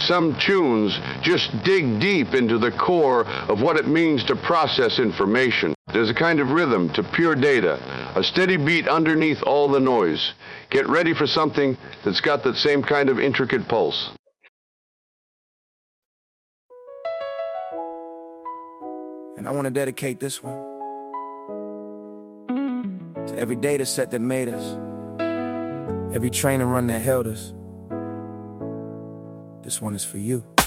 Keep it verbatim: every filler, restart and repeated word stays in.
some tunes just dig deep into the core of what it means to process information. There's a kind of rhythm to pure data, a steady beat underneath all the noise. Get ready for something that's got that same kind of intricate pulse. And I want to dedicate this one to every data set that made us, every train and run that held us. This one is for you.